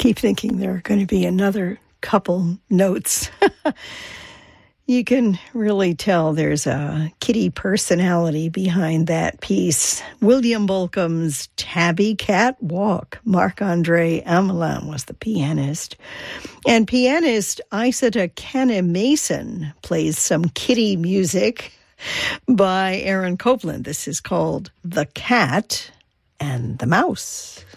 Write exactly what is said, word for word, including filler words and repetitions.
keep thinking there are going to be another couple notes. You can really tell there's a Kitty personality behind that piece. William Bolcom's Tabby Cat Walk. Marc-Andre Amelin was the pianist. And pianist Isata Cannon-Mason plays some Kitty music by Aaron Copland. This is called The Cat and the Mouse.